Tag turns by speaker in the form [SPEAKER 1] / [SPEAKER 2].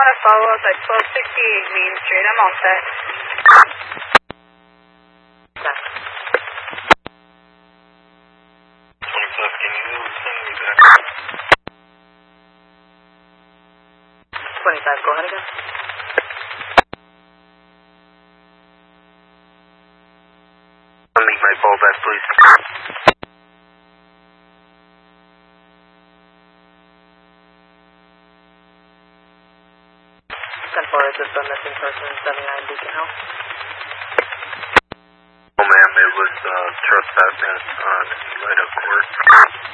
[SPEAKER 1] want to follow up at 1268 Main Street. I'm all set.
[SPEAKER 2] Okay.
[SPEAKER 3] 25, can you send me back?
[SPEAKER 2] 25, go ahead again.
[SPEAKER 3] Send me my ball back, please.
[SPEAKER 2] 10-4, is this a missing person, 79 Beacon Hill?
[SPEAKER 3] Oh, ma'am, it was trespassing on Light Up Court.